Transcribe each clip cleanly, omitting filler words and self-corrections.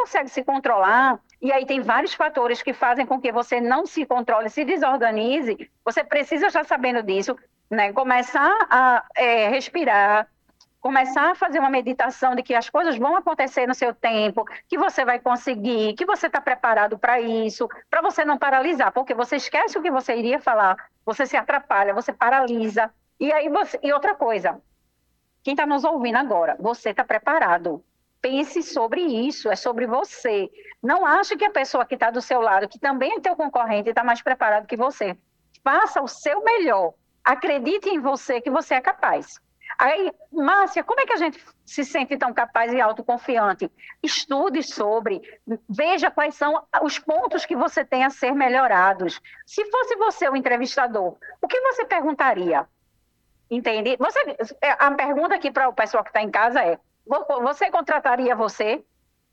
consegue se controlar, e aí tem vários fatores que fazem com que você não se controle, se desorganize, você precisa estar sabendo disso, né? Começar a respirar, começar a fazer uma meditação de que as coisas vão acontecer no seu tempo, que você vai conseguir, que você está preparado para isso, para você não paralisar, porque você esquece o que você iria falar, você se atrapalha, você paralisa. E outra coisa, quem está nos ouvindo agora, você está preparado. Pense sobre isso, é sobre você. Não ache que a pessoa que está do seu lado, que também é teu concorrente, está mais preparado que você. Faça o seu melhor. Acredite em você que você é capaz. Aí, Márcia, como é que a gente se sente tão capaz e autoconfiante? Estude sobre, veja quais são os pontos que você tem a ser melhorados. Se fosse você o entrevistador, o que você perguntaria? Entende? A pergunta aqui para o pessoal que está em casa é, você contrataria você?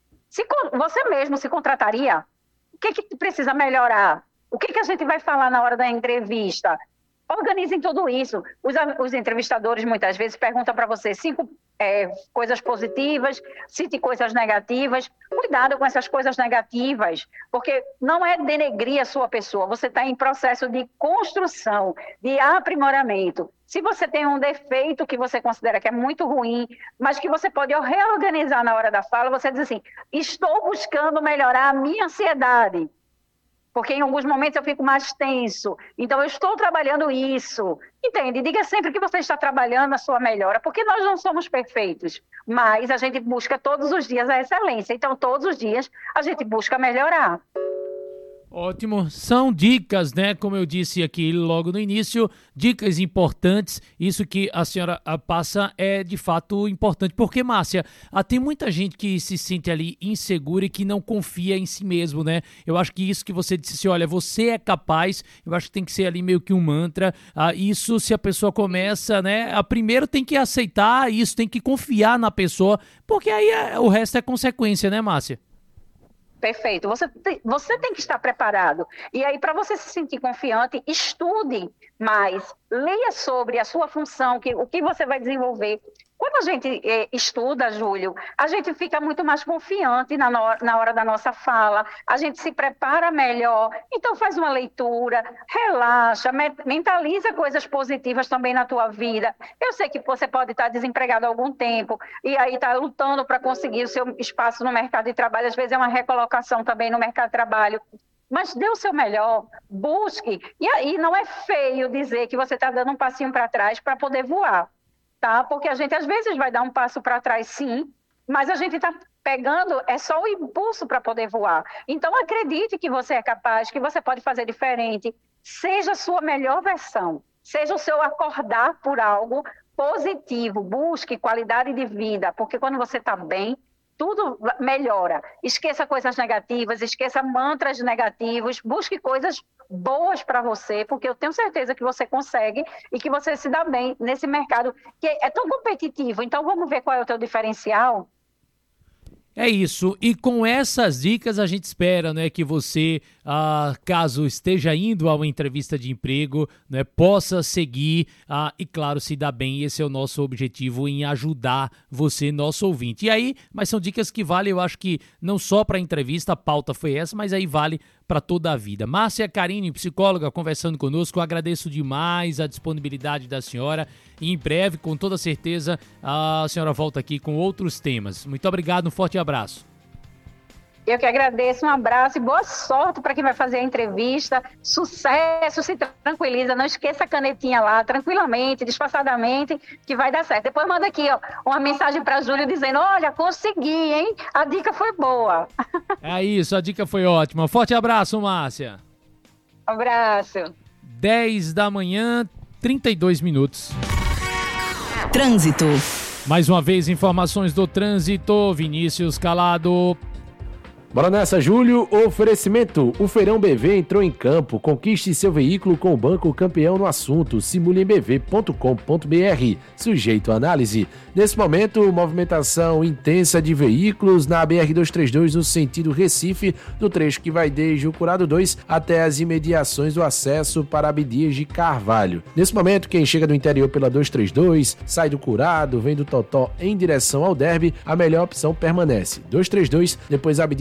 Você mesmo se contrataria? O que precisa melhorar? O que a gente vai falar na hora da entrevista? Organizem tudo isso. Os entrevistadores muitas vezes perguntam para você 5 coisas positivas, 5 coisas negativas. Cuidado com essas coisas negativas, porque não é denegrir a sua pessoa. Você está em processo de construção, de aprimoramento. Se você tem um defeito que você considera que é muito ruim, mas que você pode reorganizar na hora da fala, você diz assim, estou buscando melhorar a minha ansiedade. Porque em alguns momentos eu fico mais tenso. Então, eu estou trabalhando isso. Entende? Diga sempre que você está trabalhando a sua melhora, porque nós não somos perfeitos, mas a gente busca todos os dias a excelência. Então, todos os dias a gente busca melhorar. Ótimo, são dicas, né? Como eu disse aqui logo no início, dicas importantes. Isso que a senhora passa é de fato importante, porque, Márcia, tem muita gente que se sente ali insegura e que não confia em si mesmo, né? Eu acho que isso que você disse, olha, você é capaz, eu acho que tem que ser ali meio que um mantra. Isso, se a pessoa começa, né? Primeiro tem que aceitar isso, tem que confiar na pessoa, porque aí o resto é consequência, né, Márcia? Perfeito. Você tem que estar preparado. E aí, para você se sentir confiante, estude mais, leia sobre a sua função, o que você vai desenvolver. Quando a gente estuda, Júlio, a gente fica muito mais confiante na hora da nossa fala, a gente se prepara melhor. Então, faz uma leitura, relaxa, mentaliza coisas positivas também na tua vida. Eu sei que você pode estar desempregado há algum tempo e aí está lutando para conseguir o seu espaço no mercado de trabalho. Às vezes é uma recolocação também no mercado de trabalho. Mas dê o seu melhor, busque. E aí não é feio dizer que você está dando um passinho para trás para poder voar. Tá? Porque a gente às vezes vai dar um passo para trás, sim, mas a gente está pegando, é só o impulso para poder voar. Então acredite que você é capaz, que você pode fazer diferente, seja a sua melhor versão, seja o seu acordar por algo positivo, busque qualidade de vida, porque quando você está bem, tudo melhora. Esqueça coisas negativas, esqueça mantras negativos, busque coisas boas para você, porque eu tenho certeza que você consegue e que você se dá bem nesse mercado que é tão competitivo. Então, vamos ver qual é o teu diferencial? É isso, e com essas dicas a gente espera, né, que você, caso esteja indo a uma entrevista de emprego, né, possa seguir e, claro, se dar bem. Esse é o nosso objetivo, em ajudar você, nosso ouvinte. E aí, mas são dicas que valem, eu acho que não só para a entrevista, a pauta foi essa, mas aí vale para toda a vida. Márcia Carini, psicóloga, conversando conosco, eu agradeço demais a disponibilidade da senhora e em breve, com toda certeza, a senhora volta aqui com outros temas. Muito obrigado, um forte abraço. Eu que agradeço, um abraço e boa sorte para quem vai fazer a entrevista. Sucesso, se tranquiliza, não esqueça a canetinha lá, tranquilamente, disfarçadamente, que vai dar certo. Depois manda aqui uma mensagem para Júlio dizendo, olha, consegui, hein? A dica foi boa. É isso, a dica foi ótima. Forte abraço, Márcia. Abraço. 10 da manhã, 32 minutos. Trânsito. Mais uma vez, informações do trânsito. Vinícius Calado. Bora nessa, Júlio. Oferecimento. O Feirão BV entrou em campo. Conquiste seu veículo com o banco campeão no assunto. SimulemBV.com.br. Sujeito à análise. Nesse momento, movimentação intensa de veículos na BR-232 no sentido Recife, do trecho que vai desde o Curado 2 até as imediações do acesso para Abdias de Carvalho. Nesse momento, quem chega do interior pela 232, sai do Curado, vem do Totó em direção ao Derby, a melhor opção permanece. 232, depois Abdias